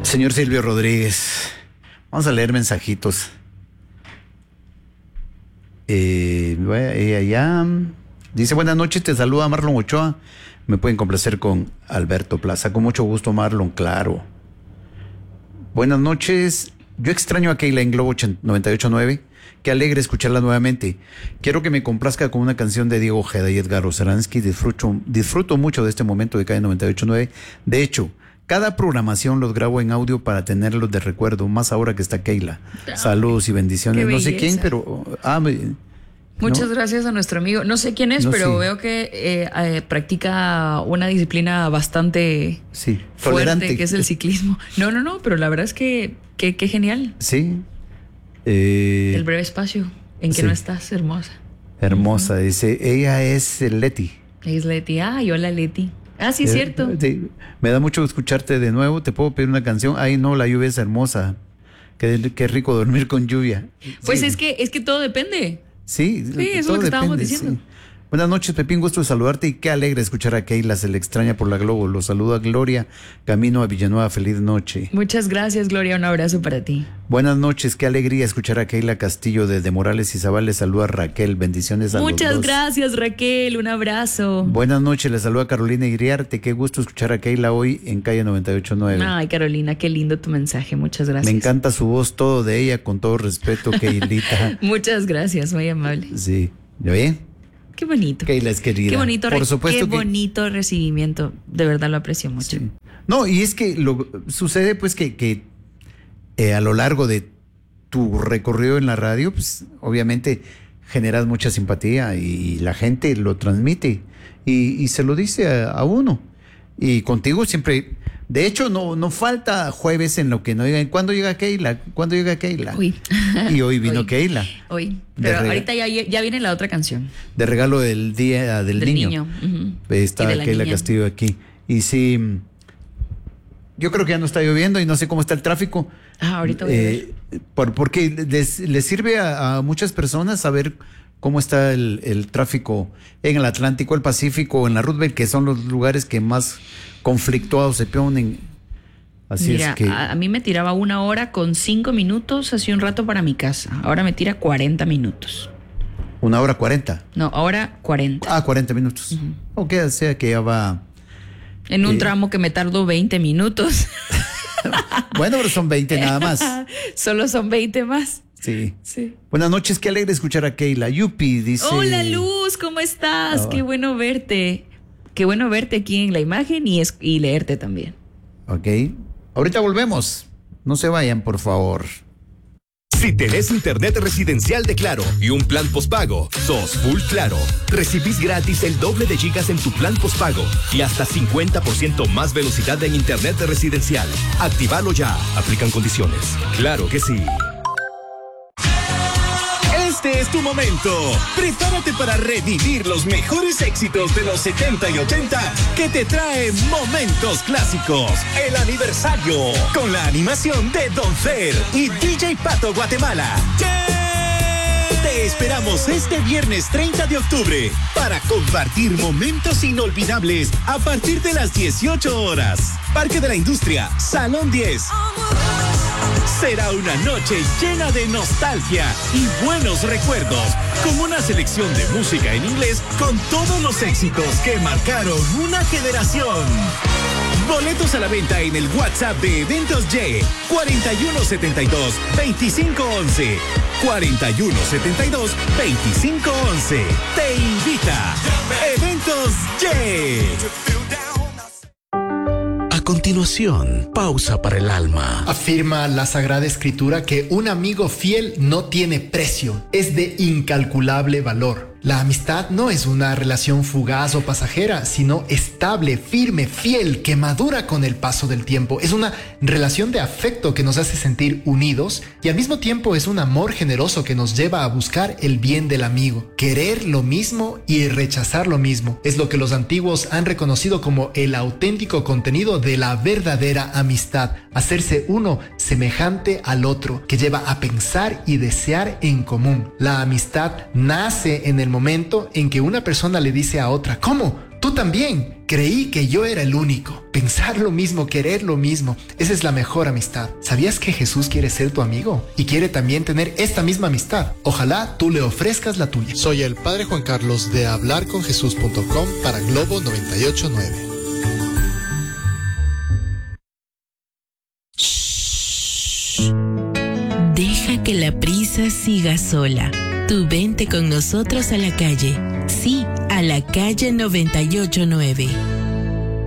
Señor Silvio Rodríguez, vamos a leer mensajitos. Ya dice: buenas noches, te saluda Marlon Ochoa. Me pueden complacer con Alberto Plaza. Con mucho gusto, Marlon, claro. Buenas noches. Yo extraño a Keila en Globo 98.9. Qué alegre escucharla nuevamente. Quiero que me complazca con una canción de Diego Ojeda y Edgar Oceransky. Disfruto mucho de este momento de Calle 98.9. De hecho, cada programación los grabo en audio para tenerlos de recuerdo, más ahora que está Keila. Saludos y bendiciones. No sé quién, pero... Muchas gracias a nuestro amigo. No sé quién es, pero veo que practica una disciplina bastante fuerte, tolerante, que es el ciclismo. No, pero la verdad es que qué genial. Sí. El breve espacio en que no estás, hermosa. Hermosa, dice. Ella es Leti. Es Leti. Ay, hola, Leti. Sí, es cierto. Sí. Me da mucho escucharte de nuevo. ¿Te puedo pedir una canción? Ay, no, la lluvia es hermosa. Qué rico dormir con lluvia. Pues es que todo depende. Sí, eso es lo que estábamos diciendo. Sí. Buenas noches, Pepín, gusto de saludarte y qué alegre escuchar a Keila, se le extraña por la Globo. Los saluda Gloria, camino a Villanueva, feliz noche. Muchas gracias, Gloria, un abrazo para ti. Buenas noches, qué alegría escuchar a Keila Castillo desde Morales y Zabal, le saluda Raquel, bendiciones a los dos. Muchas gracias, Raquel, un abrazo. Buenas noches, le saluda Carolina Iriarte, qué gusto escuchar a Keila hoy en Calle 98.9. Ay, Carolina, qué lindo tu mensaje, muchas gracias. Me encanta su voz, todo de ella, con todo respeto, Keilita. Muchas gracias, muy amable. Sí, ¿ya ve? Qué bonito. Keila es querida. Qué bonito, por supuesto, qué bonito recibimiento. De verdad lo aprecio mucho. Sí. No, y es que sucede pues que a lo largo de tu recorrido en la radio, pues obviamente generas mucha simpatía y la gente lo transmite y se lo dice a uno. Y contigo siempre... De hecho, no falta jueves en lo que no digan, ¿cuándo llega Keila? ¿Cuándo llega Keila? Uy. Y hoy vino Keila. Hoy. Pero ahorita ya viene la otra canción. De regalo del Día del Niño. Uh-huh. Está Keila Castillo aquí. Y sí, yo creo que ya no está lloviendo y no sé cómo está el tráfico. Ahorita voy a ver. Porque les sirve a muchas personas saber cómo está el tráfico en el Atlántico, el Pacífico o en la Roosevelt, que son los lugares que más conflictuados se ponen. Así Mira, es que... a mí me tiraba 1 hora con 5 minutos hace un rato para mi casa. Ahora me tira 40 minutos. 1 hora 40. No, ahora 40. 40 minutos. Uh-huh. O sea que ya va... En un tramo que me tardo 20 minutos. Bueno, pero son 20 nada más. Solo son 20 más. Sí. Buenas noches, qué alegre escuchar a Keila. Yupi dice... Hola, Luz, ¿cómo estás? Qué bueno verte. Qué bueno verte aquí en la imagen y leerte también. Ok. Ahorita volvemos. No se vayan, por favor. Si tenés internet residencial de Claro y un plan postpago, sos full Claro. Recibís gratis el doble de gigas en tu plan postpago y hasta 50% más velocidad en internet residencial. Actívalo ya. Aplican condiciones. Claro que sí. Este es tu momento. Prepárate para revivir los mejores éxitos de los 70 y 80 que te trae Momentos Clásicos. El aniversario con la animación de Don Fer y DJ Pato Guatemala. Te esperamos este viernes 30 de octubre para compartir momentos inolvidables a partir de las 18 horas. Parque de la Industria, Salón 10. Será una noche llena de nostalgia y buenos recuerdos, con una selección de música en inglés con todos los éxitos que marcaron una generación. Boletos a la venta en el WhatsApp de Eventos Y 4172-2511. 4172-2511. Te invita Eventos Y. A continuación, pausa para el alma. Afirma la Sagrada Escritura que un amigo fiel no tiene precio, es de incalculable valor. La amistad no es una relación fugaz o pasajera, sino estable, firme, fiel, que madura con el paso del tiempo. Es una relación de afecto que nos hace sentir unidos y al mismo tiempo es un amor generoso que nos lleva a buscar el bien del amigo. Querer lo mismo y rechazar lo mismo es lo que los antiguos han reconocido como el auténtico contenido de la verdadera amistad. Hacerse uno semejante al otro, que lleva a pensar y desear en común. La amistad nace en el momento en que una persona le dice a otra: ¿cómo? Tú también. Creí que yo era el único. Pensar lo mismo, querer lo mismo. Esa es la mejor amistad. ¿Sabías que Jesús quiere ser tu amigo? Y quiere también tener esta misma amistad. Ojalá tú le ofrezcas la tuya. Soy el Padre Juan Carlos de hablarconjesús.com para Globo 98.9. Deja que la prisa siga sola. Tú vente con nosotros a la calle. Sí, a la calle 98.9.